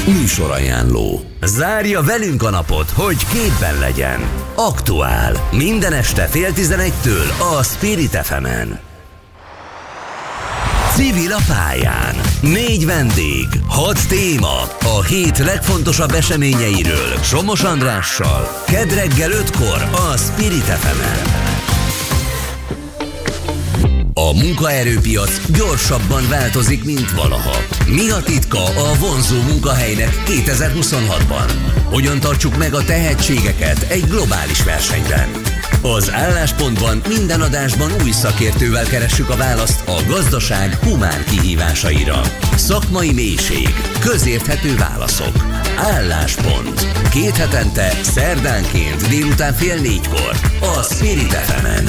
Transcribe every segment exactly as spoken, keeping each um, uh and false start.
Műsorajánló. Zárja velünk a napot, hogy képben legyen. Aktuál. Minden este fél tizenegytől a Spirit ef emen. Civil a pályán. Négy vendég, hat téma. A hét legfontosabb eseményeiről Somos Andrással. Kedd reggel ötkor a Spirit ef emen. A munkaerőpiac gyorsabban változik, mint valaha. Mi a titka a vonzó munkahelynek kétezer-huszonhatban? Hogyan tartsuk meg a tehetségeket egy globális versenyben? Az Álláspontban minden adásban új szakértővel keressük a választ a gazdaság humán kihívásaira. Szakmai mélység, közérthető válaszok. Álláspont. Két hetente, szerdánként délután fél négykor a Spirit ef emen.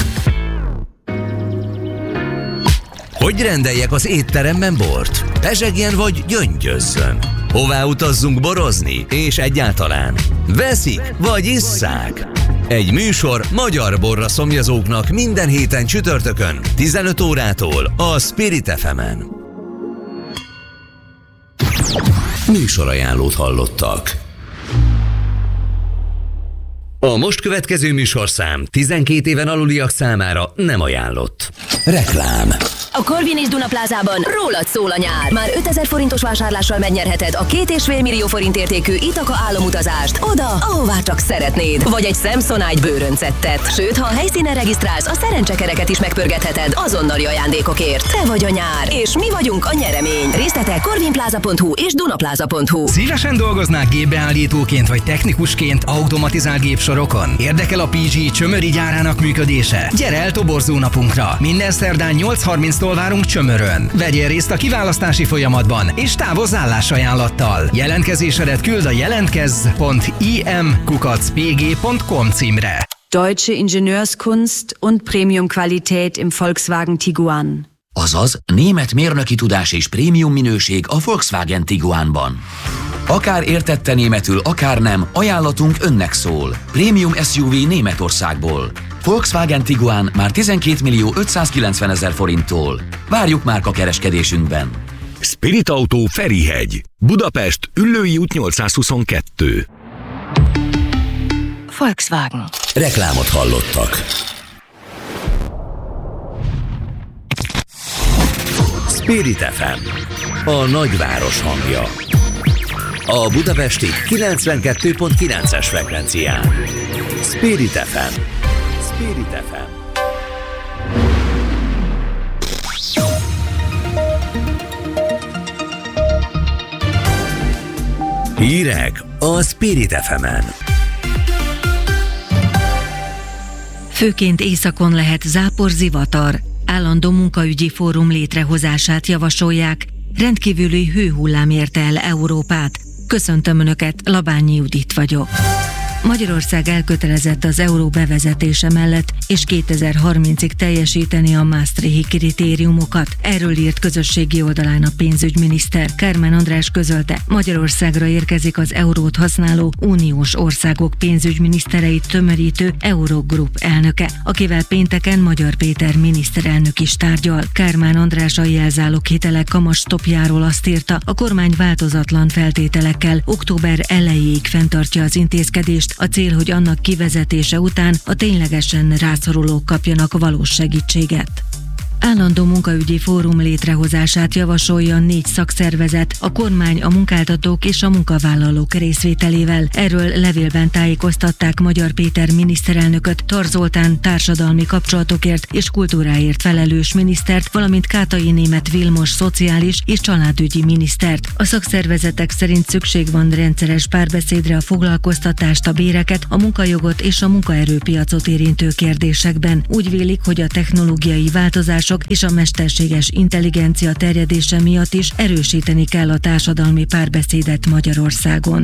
Hogy rendeljek az étteremben bort? Pezsegjen vagy gyöngyözzön? Hová utazzunk borozni? És egyáltalán? Veszik vagy isszák? Egy műsor magyar borra szomjazóknak minden héten csütörtökön tizenöt órától a Spirit ef emen. Műsorajánlót hallottak. A most következő műsorszám tizenkét éven aluliak számára nem ajánlott. Reklám. A Corvin és Duna Plázában rólad szól a nyár. Már ötezer forintos vásárlással megnyerheted a két és fél millió forint értékű Ithaca álomutazást oda, ahová csak szeretnéd. Vagy egy Samsonite bőröncettet. Sőt, ha a helyszínen regisztrálsz, a szerencsekereket is megpörgetheted azonnali ajándékokért. Te vagy a nyár, és mi vagyunk a nyeremény. Részletek corvinplaza pont hu és dunaplaza pont hu. Szívesen dolgoznák gépbeállítóként vagy technikusként automatizált gépsorokon? Érdekel a pé gé Csömöri gyárának működése? Gyere el toborzó napunkra. Minden szerdán nyolc harminctól várunk Csömörön. Vegyél részt a kiválasztási folyamatban, és távozz állásajánlattal. Jelentkezésedet küld a jelentkezz pont im kukac pé gé pont com címre. Deutsche Ingenieurskunst und Premium-Qualität im Volkswagen Tiguan. Azaz, német mérnöki tudás és prémium minőség a Volkswagen Tiguanban. Akár értette németül, akár nem, ajánlatunk önnek szól. Prémium es u vé Németországból. Volkswagen Tiguan már tizenkét millió ötszázkilencven ezer forinttól. Várjuk márka kereskedésünkben. Spirit Autó Ferihegy. Budapest, Üllői út nyolcszázhuszonkettő. Volkswagen. Reklámot hallottak. Spirit ef em. A nagyváros hangja. A budapesti kilencvenkettő pont kilences frekvencián. Spirit ef em. Spirit ef em. Hírek a Spirit ef emen. Főként északon lehet zápor-zivatar. Állandó munkaügyi fórum létrehozását javasolják. Rendkívüli hőhullám érte el Európát. Köszöntöm Önöket, Labányi Judit vagyok. Magyarország elkötelezett az euró bevezetése mellett, és kétezer-harmincig teljesíteni a maastrichti kritériumokat. Erről írt közösségi oldalán a pénzügyminiszter. Kármán András közölte, Magyarországra érkezik az eurót használó uniós országok pénzügyminisztereit tömörítő Eurogroup elnöke, akivel pénteken Magyar Péter miniszterelnök is tárgyal. Kármán András a jelzálog hitelek kamatstopjáról azt írta, a kormány változatlan feltételekkel október elejéig fenntartja az intézkedést. A cél, hogy annak kivezetése után a ténylegesen rászorulók kapjanak valós segítséget. Állandó munkaügyi fórum létrehozását javasolja négy szakszervezet, a kormány, a munkáltatók és a munkavállalók részvételével. Erről levélben tájékoztatták Magyar Péter miniszterelnököt, Tar Zoltán társadalmi kapcsolatokért és kultúráért felelős minisztert, valamint Kátai Németh Vilmos szociális és családügyi minisztert. A szakszervezetek szerint szükség van rendszeres párbeszédre a foglalkoztatást, a béreket, a munkajogot és a munkaerőpiacot érintő kérdésekben. Úgy vélik, hogy a technológiai változások és a mesterséges intelligencia terjedése miatt is erősíteni kell a társadalmi párbeszédet Magyarországon.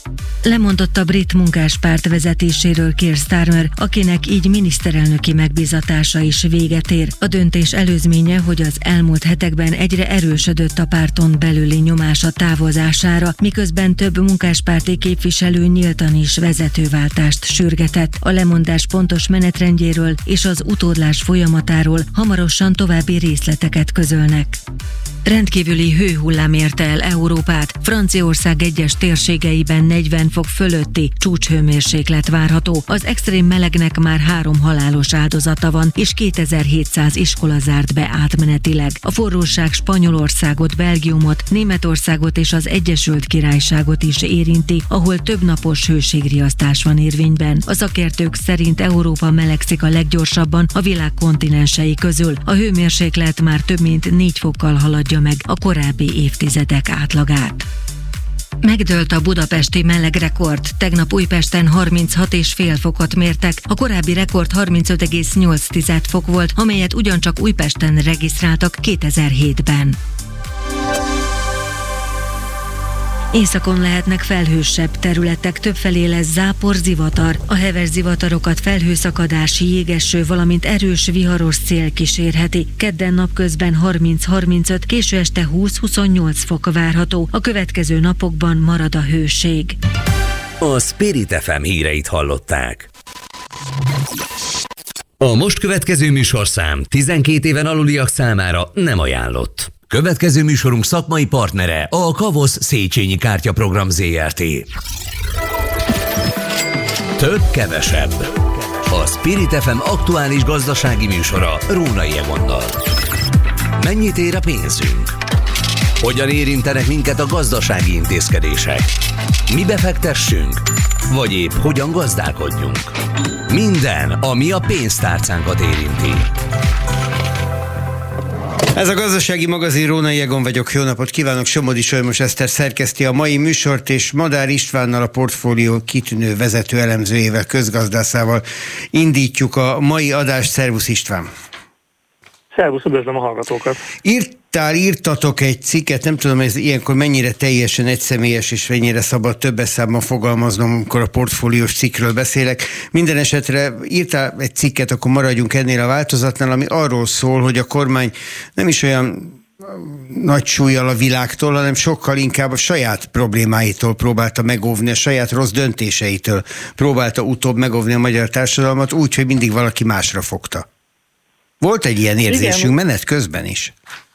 Lemondott a brit munkáspárt vezetéséről Keir Starmer, akinek így miniszterelnöki megbízatása is véget ér. A döntés előzménye, hogy az elmúlt hetekben egyre erősödött a párton belüli nyomás a távozására, miközben több munkáspárti képviselő nyíltan is vezetőváltást sürgetett. A lemondás pontos menetrendjéről és az utódlás folyamatáról hamarosan további részleteket közölnek. Rendkívüli hőhullám érte el Európát, Franciaország egyes térségeiben negyven fok fölötti csúcshőmérséklet várható. Az extrém melegnek már három halálos áldozata van, és kétezer-hétszáz iskola zárt be átmenetileg. A forróság Spanyolországot, Belgiumot, Németországot és az Egyesült Királyságot is érinti, ahol több napos hőségriasztás van érvényben. A szakértők szerint Európa melegszik a leggyorsabban a világ kontinensei közül. A hőmérséklet már több mint négy fokkal haladja meg a korábbi évtizedek átlagát. Megdőlt a budapesti melegrekord. Tegnap Újpesten harminchat egész öt fokot mértek, a korábbi rekord harmincöt egész nyolc fok volt, amelyet ugyancsak Újpesten regisztráltak kétezer-hétben. Északon lehetnek felhősebb területek, többfelé lesz zápor, zivatar. A heves zivatarokat felhőszakadás, jégeső, valamint erős viharos szél kísérheti. Kedden napközben harminc-harmincöt, késő este húsz-huszonnyolc fok várható. A következő napokban marad a hőség. A Spirit ef em híreit hallották. A most következő műsorszám tizenkét éven aluliak számára nem ajánlott. Következő műsorunk szakmai partnere a Kavosz Széchenyi Kártyaprogram zé er té. Több kevesebb. A Spirit ef em aktuális gazdasági műsora Rónai Egonnal. Mennyit ér a pénzünk? Hogyan érintenek minket a gazdasági intézkedések? Mi befektessünk? Vagy épp hogyan gazdálkodjunk? Minden, ami a pénztárcánkat érinti. Ez a gazdasági magazin, Rónai Egon vagyok, jó napot kívánok, Somodi Solymos Eszter szerkeszti a mai műsort, és Madár Istvánnal, a Portfólió kitűnő vezető elemzőjével, közgazdászával indítjuk a mai adást. Szervusz István! Szervusz, üdvözlöm a hallgatókat! Írtál, írtatok egy cikket, nem tudom, ez ilyenkor mennyire teljesen egyszemélyes, és mennyire szabad többes számban fogalmaznom, amikor a portfóliós cikkről beszélek. Minden esetre írtál egy cikket, akkor maradjunk ennél a változatnál, ami arról szól, hogy a kormány nem is olyan nagy súllyal a világtól, hanem sokkal inkább a saját problémáitól próbálta megóvni, a saját rossz döntéseitől próbálta utóbb megóvni a magyar társadalmat, úgy, hogy mindig valaki másra fogta. Volt egy ilyen érzésünk menet közben is?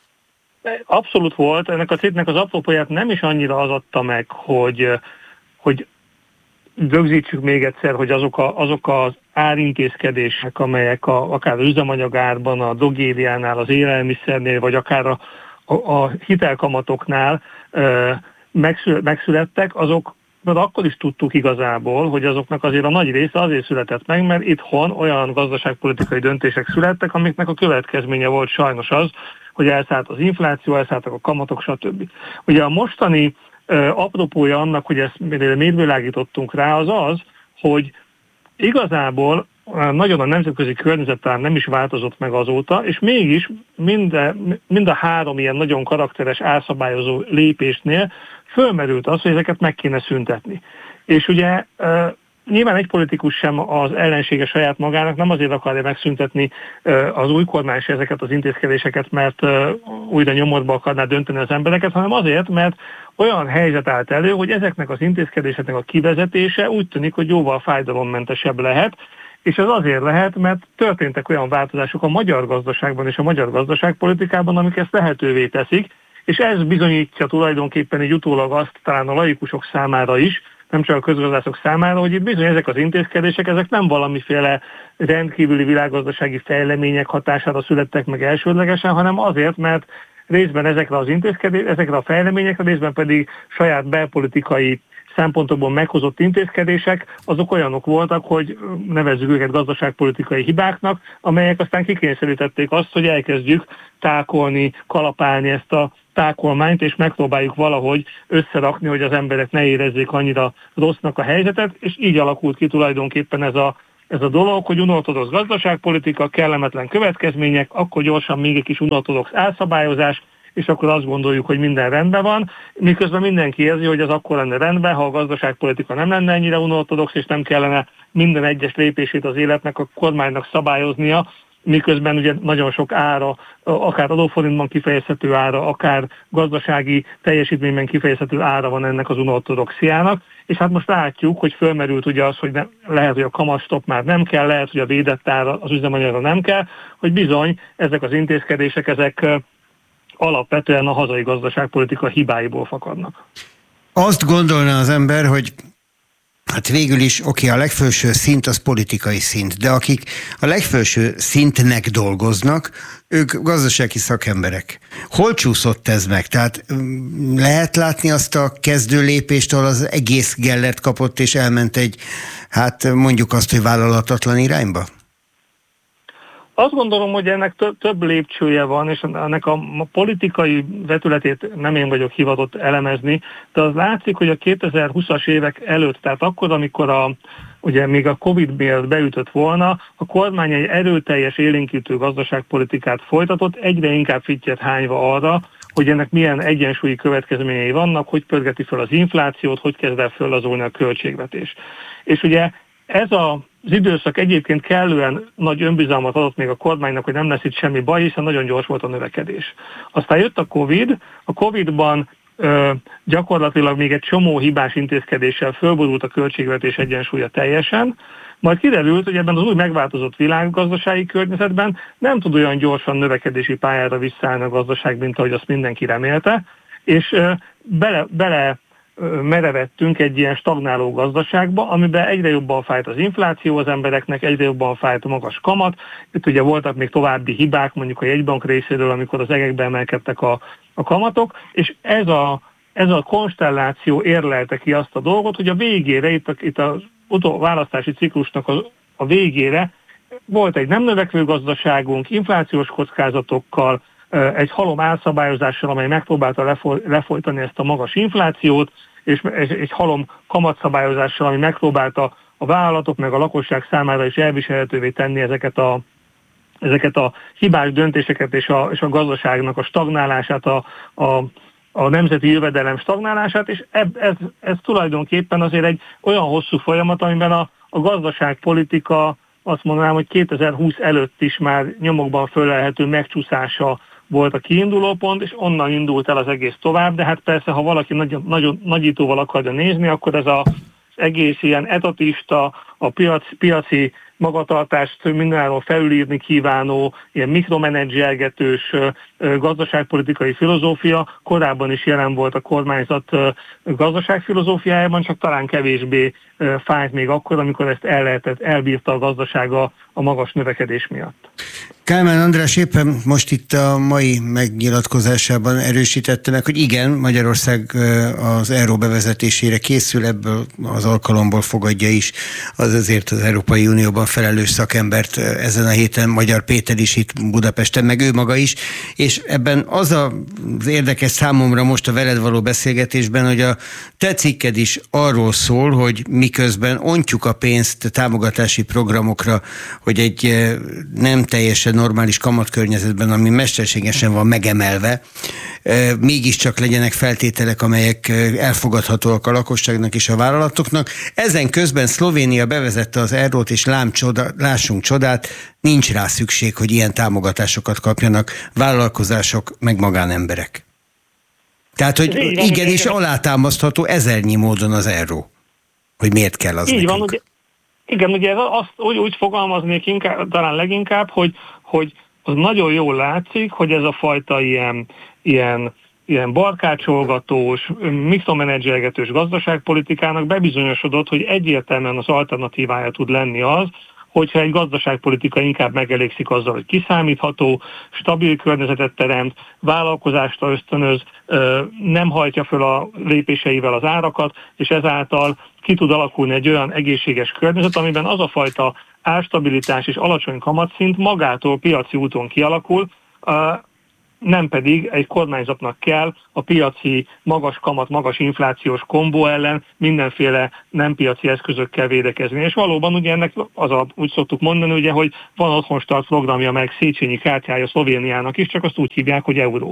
Abszolút volt. Ennek a cikknek az apropóját nem is annyira az adta meg, hogy, hogy rögzítsük még egyszer, hogy azok, a, azok az árintézkedések, amelyek a, akár az üzemanyagárban, a drogériánál, az élelmiszernél, vagy akár a, a, a hitelkamatoknál ö, megszülettek, azok mert akkor is tudtuk igazából, hogy azoknak azért a nagy része azért született meg, mert itthon olyan gazdaságpolitikai döntések születtek, amiknek a következménye volt sajnos az, hogy elszállt az infláció, elszálltak a kamatok, stb. Ugye a mostani ö, apropója annak, hogy ezt miért világítottunk rá, az az, hogy igazából nagyon a nemzetközi környezet talán nem is változott meg azóta, és mégis mind a, mind a három ilyen nagyon karakteres árszabályozó lépésnél fölmerült az, hogy ezeket meg kéne szüntetni. És ugye e, nyilván egy politikus sem az ellensége saját magának, nem azért akarja megszüntetni e, az új kormány se ezeket az intézkedéseket, mert e, újra nyomorba akarná dönteni az embereket, hanem azért, mert olyan helyzet állt elő, hogy ezeknek az intézkedéseknek a kivezetése úgy tűnik, hogy jóval fájdalommentesebb lehet, és ez azért lehet, mert történtek olyan változások a magyar gazdaságban és a magyar gazdaságpolitikában, amik ezt lehetővé teszik, és ez bizonyítja tulajdonképpen egy utólag azt talán a laikusok számára is, nem csak a közgazdászok számára, hogy itt bizony ezek az intézkedések, ezek nem valamiféle rendkívüli világgazdasági fejlemények hatására születtek meg elsődlegesen, hanem azért, mert részben ezekre az intézkedések, ezekre a fejleményekre, részben pedig saját belpolitikai szempontokból meghozott intézkedések, azok olyanok voltak, hogy nevezzük őket gazdaságpolitikai hibáknak, amelyek aztán kikényszerítették azt, hogy elkezdjük tákolni, kalapálni ezt a tákolmányt, és megpróbáljuk valahogy összerakni, hogy az emberek ne érezzék annyira rossznak a helyzetet, és így alakult ki tulajdonképpen ez a, ez a dolog, hogy unorthodox gazdaságpolitika, kellemetlen következmények, akkor gyorsan még egy kis unorthodox álszabályozás, és akkor azt gondoljuk, hogy minden rendben van, miközben mindenki érzi, hogy ez akkor lenne rendben, ha a gazdaságpolitika nem lenne ennyire unortodox, és nem kellene minden egyes lépését az életnek a kormánynak szabályoznia, miközben ugye nagyon sok ára, akár adóforintban kifejezhető ára, akár gazdasági teljesítményben kifejezhető ára van ennek az unortodoxiának, és hát most látjuk, hogy fölmerült ugye az, hogy ne, lehet, hogy a kamatstop már nem kell, lehet, hogy a védett ára az üzemanyagra nem kell, hogy bizony ezek az intézkedések, ezek alapvetően a hazai gazdaságpolitika hibáiból fakadnak. Azt gondolná az ember, hogy hát végül is, oké, a legfelső szint az politikai szint, de akik a legfelső szintnek dolgoznak, ők gazdasági szakemberek. Hol csúszott ez meg? Tehát lehet látni azt a kezdő lépést, ahol az egész Gellert kapott, és elment egy, hát mondjuk azt, hogy vállalatatlan irányba? Azt gondolom, hogy ennek több, több lépcsője van, és ennek a, a politikai vetületét nem én vagyok hivatott elemezni, de az látszik, hogy a kétezer-húszas évek előtt, tehát akkor, amikor a, ugye még a Covid miatt beütött volna, a kormány egy erőteljes élénkítő gazdaságpolitikát folytatott, egyre inkább fittyet hányva arra, hogy ennek milyen egyensúlyi következményei vannak, hogy pörgeti fel az inflációt, hogy kezd el föllazulni a költségvetés. És ugye ez a Az időszak egyébként kellően nagy önbizalmat adott még a kormánynak, hogy nem lesz itt semmi baj, hiszen nagyon gyors volt a növekedés. Aztán jött a Covid, a Covidban ö, gyakorlatilag még egy csomó hibás intézkedéssel fölborult a költségvetés egyensúlya teljesen, majd kiderült, hogy ebben az új megváltozott világgazdasági környezetben nem tud olyan gyorsan növekedési pályára visszaállni a gazdaság, mint ahogy azt mindenki remélte, és ö, bele, bele merevettünk egy ilyen stagnáló gazdaságba, amiben egyre jobban fájt az infláció az embereknek, egyre jobban fájt a magas kamat. Itt ugye voltak még további hibák, mondjuk a jegybank részéről, amikor az egekbe emelkedtek a, a kamatok, és ez a, ez a konstelláció érlelte ki azt a dolgot, hogy a végére, itt, a, itt az utó választási ciklusnak a, a végére volt egy nem növekvő gazdaságunk, inflációs kockázatokkal, egy halom álszabályozással, amely megpróbálta lefolytani ezt a magas inflációt, és egy halom kamatszabályozással, ami megpróbálta a vállalatok meg a lakosság számára is elviselhetővé tenni ezeket a, ezeket a hibás döntéseket és a, és a gazdaságnak a stagnálását, a, a, a nemzeti jövedelem stagnálását, és ez, ez, ez tulajdonképpen azért egy olyan hosszú folyamat, amiben a, a gazdaságpolitika, azt mondanám, hogy kétezer-húsz előtt is már nyomokban fölelhető megcsúszása volt a kiinduló pont, és onnan indult el az egész tovább, de hát persze, ha valaki nagyon, nagyon nagyítóval akarja nézni, akkor ez az egész ilyen etatista, a piac, piaci magatartást mindenáról felülírni kívánó, ilyen mikromenedzselgetős gazdaságpolitikai filozófia korábban is jelen volt a kormányzat gazdaságfilozófiájában, csak talán kevésbé fájt még akkor, amikor ezt el lehetett, elbírta a gazdasága a magas növekedés miatt. Kálmán András éppen most itt a mai megnyilatkozásában erősítette meg, hogy igen, Magyarország az euró bevezetésére készül, ebből az alkalomból fogadja is az azért az Európai Unióban felelős szakembert ezen a héten, Magyar Péter is itt Budapesten, meg ő maga is, és ebben az az érdekes számomra most a veled való beszélgetésben, hogy a te cikked is arról szól, hogy miközben ontjuk a pénzt támogatási programokra, hogy egy nem teljesen normális kamatkörnyezetben, ami mesterségesen van megemelve, mégiscsak legyenek feltételek, amelyek elfogadhatóak a lakosságnak és a vállalatoknak. Ezen közben Szlovénia bevezette az eurót, és lám csoda, lássunk csodát, nincs rá szükség, hogy ilyen támogatásokat kapjanak vállalkozások, meg magánemberek. Tehát, hogy igenis alátámasztható ezernyi módon az euró, hogy miért kell az így nekünk. Van, ugye, igen, ugye azt úgy, úgy fogalmaznék inkább, talán leginkább, hogy, hogy az nagyon jól látszik, hogy ez a fajta ilyen, ilyen, ilyen barkácsolgatós, mikromenedzselgetős gazdaságpolitikának bebizonyosodott, hogy egyértelműen az alternatívája tud lenni az, hogyha egy gazdaságpolitika inkább megelégszik azzal, hogy kiszámítható, stabil környezetet teremt, vállalkozásra ösztönöz, nem hajtja föl a lépéseivel az árakat, és ezáltal ki tud alakulni egy olyan egészséges környezet, amiben az a fajta árstabilitás és alacsony kamatszint magától piaci úton kialakul, nem pedig egy kormányzatnak kell a piaci magas kamat, magas inflációs kombó ellen mindenféle nem piaci eszközökkel védekezni. És valóban ugye ennek az a, úgy szoktuk mondani, ugye, hogy van otthonstart programja, meg Széchenyi kártyája Szlovéniának is, csak azt úgy hívják, hogy euró.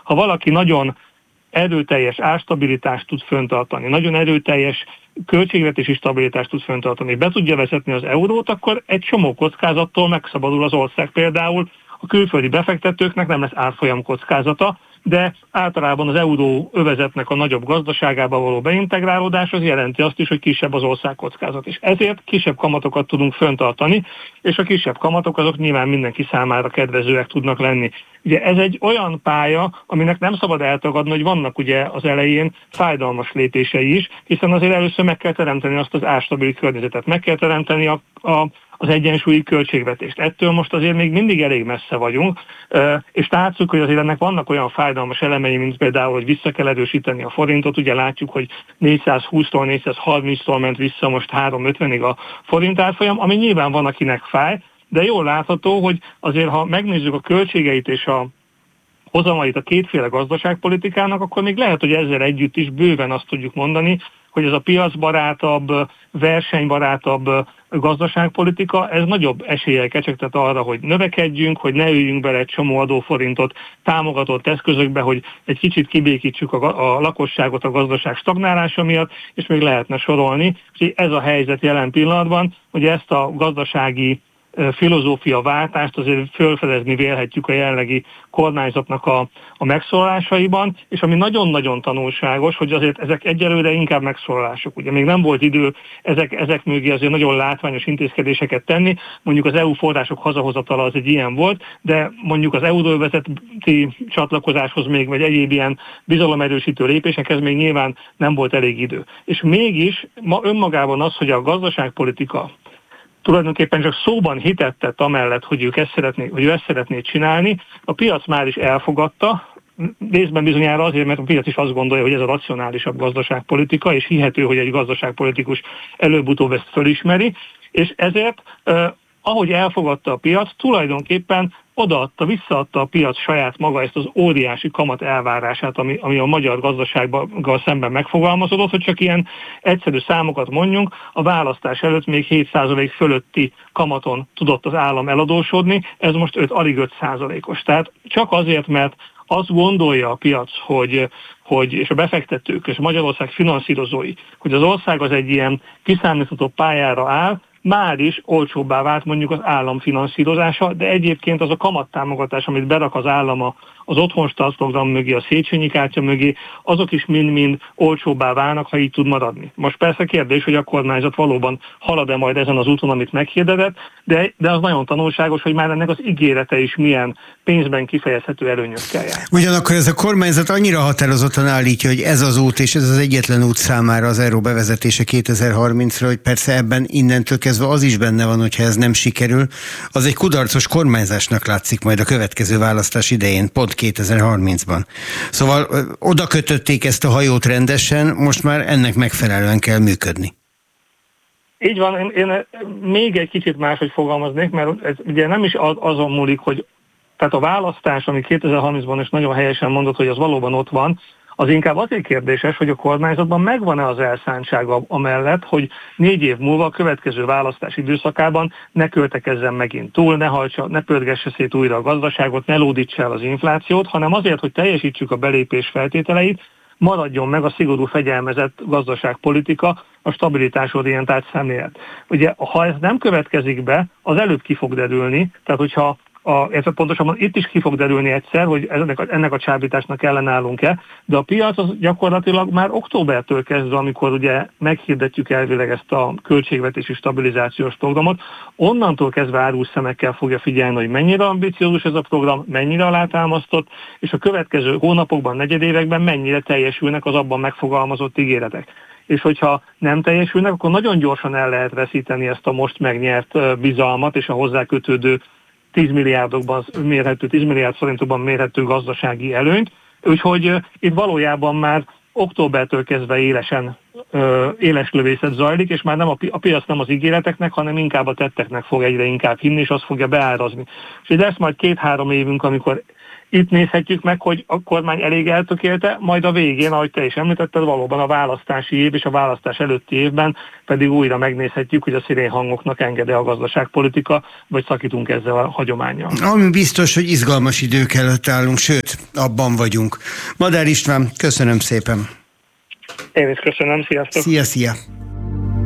ha valaki nagyon erőteljes árstabilitást tud föntartani, nagyon erőteljes költségvetési stabilitást tud föntartani, be tudja vezetni az eurót, akkor egy csomó kockázattól megszabadul az ország. Például a külföldi befektetőknek nem lesz árfolyam kockázata, de általában az euró övezetnek a nagyobb gazdaságába való beintegrálódás az jelenti azt is, hogy kisebb az ország kockázat is. Ezért kisebb kamatokat tudunk föntartani, és a kisebb kamatok azok nyilván mindenki számára kedvezőek tudnak lenni. Ugye ez egy olyan pálya, aminek nem szabad eltagadni, hogy vannak ugye az elején fájdalmas lépései is, hiszen azért először meg kell teremteni azt az árstabil környezetet, meg kell teremteni a, a az egyensúlyi költségvetést. Ettől most azért még mindig elég messze vagyunk, és látszuk, hogy azért ennek vannak olyan fájdalmas elemei, mint például, hogy vissza kell erősíteni a forintot. Ugye látjuk, hogy négyszázhúsztól négyszázharminctól ment vissza most háromszázötvenig a forint árfolyam, ami nyilván van, akinek fáj, de jól látható, hogy azért, ha megnézzük a költségeit és a hozamait a kétféle gazdaságpolitikának, akkor még lehet, hogy ezzel együtt is bőven azt tudjuk mondani, hogy ez a piacbarátabb, versenybarátabb gazdaságpolitika, ez nagyobb eséllyel kecsegtet arra, hogy növekedjünk, hogy ne üljünk bele egy csomó adóforintot támogatott eszközökbe, hogy egy kicsit kibékítsük a, a lakosságot a gazdaság stagnálása miatt, és még lehetne sorolni. És ez a helyzet jelen pillanatban, hogy ezt a gazdasági filozófia váltást azért fölfedezni vélhetjük a jelenlegi kormányzatnak a, a megszólalásaiban, és ami nagyon-nagyon tanulságos, hogy azért ezek egyelőre inkább megszólalások. Ugye még nem volt idő ezek, ezek mögé azért nagyon látványos intézkedéseket tenni, mondjuk az é u források hazahozatala az egy ilyen volt, de mondjuk az euróövezeti csatlakozáshoz még, vagy egyéb ilyen bizalomerősítő lépésekhez még nyilván nem volt elég idő. És mégis ma önmagában az, hogy a gazdaságpolitika tulajdonképpen csak szóban hitet tett amellett, hogy, ők ezt szeretné, hogy ő ezt szeretné csinálni, a piac már is elfogadta, részben bizonyára azért, mert a piac is azt gondolja, hogy ez a racionálisabb gazdaságpolitika, és hihető, hogy egy gazdaságpolitikus előbb-utóbb ezt fölismeri, és ezért, eh, ahogy elfogadta a piac, tulajdonképpen odaadta, visszaadta a piac saját maga ezt az óriási kamat elvárását, ami, ami a magyar gazdasággal szemben megfogalmazódott, hogy csak ilyen egyszerű számokat mondjunk, a választás előtt még hét százalék fölötti kamaton tudott az állam eladósodni, ez most öt, alig öt százalékos. Tehát csak azért, mert azt gondolja a piac, hogy, hogy, és a befektetők, és a Magyarország finanszírozói, hogy az ország az egy ilyen kiszámítható pályára áll, már is olcsóbbá vált mondjuk az állam finanszírozása, de egyébként az a kamattámogatás, amit berak az állam az Otthonstart program mögé, a Széchenyi kártya mögé, azok is mind-mind olcsóbbá válnak, ha így tud maradni. Most persze kérdés, hogy a kormányzat valóban halad-e majd ezen az úton, amit meghirdetett, de, de az nagyon tanulságos, hogy már ennek az ígérete is milyen pénzben kifejezhető előnyökkel jár. Ugyanakkor ez a kormányzat annyira határozottan állítja, hogy ez az út, és ez az egyetlen út számára az euró bevezetése kétezer-harmincra, hogy persze ebben innentől kezdve az is benne van, hogyha ez nem sikerül, az egy kudarcos kormányzásnak látszik majd a következő választás idején, pont kétezer-harmincban. Szóval oda kötötték ezt a hajót rendesen, most már ennek megfelelően kell működni. Így van, én, én még egy kicsit máshogy fogalmaznék, mert ez ugye nem is az, azon múlik, hogy tehát a választás, ami kétezer-harmincban is nagyon helyesen mondott, hogy az valóban ott van, az inkább azért kérdéses, hogy a kormányzatban megvan-e az elszántsága amellett, hogy négy év múlva a következő választás időszakában ne költekezzen megint túl, ne hajtsa, ne pörgesse szét újra a gazdaságot, ne lódítsa el az inflációt, hanem azért, hogy teljesítsük a belépés feltételeit, maradjon meg a szigorú fegyelmezett gazdaságpolitika, a stabilitásorientált szemlélet. Ugye, ha ez nem következik be, az előbb ki fog derülni, tehát hogyha A, ez pontosabban itt is ki fog derülni egyszer, hogy ennek a, ennek a csábításnak ellenállunk-e, de a piac az gyakorlatilag már októbertől kezdve, amikor ugye meghirdetjük elvileg ezt a költségvetési stabilizációs programot, onnantól kezdve árus szemekkel fogja figyelni, hogy mennyire ambiciózus ez a program, mennyire alátámasztott, és a következő hónapokban, negyedévekben mennyire teljesülnek az abban megfogalmazott ígéretek. És hogyha nem teljesülnek, akkor nagyon gyorsan el lehet veszíteni ezt a most megnyert bizalmat és a hozzá kötődő tíz milliárdokban mérhető, tíz milliárd forintokban mérhető gazdasági előnyt, úgyhogy uh, itt valójában már októbertől kezdve élesen, uh, éles lövészet zajlik, és már nem a, pi- a piac nem az ígéreteknek, hanem inkább a tetteknek fog egyre inkább hinni, és azt fogja beárazni. És így lesz majd két-három évünk, amikor Itt nézhetjük meg, hogy a kormány elég eltökélte, majd a végén, ahogy te is említetted, valóban a választási év és a választás előtti évben pedig újra megnézhetjük, hogy a szirén hangoknak enged-e a gazdaságpolitika, vagy szakítunk ezzel a hagyománnyal. Ami biztos, hogy izgalmas idők előtt állunk, sőt, abban vagyunk. Madár István, köszönöm szépen. Én is köszönöm, sziasztok! Szia, szia!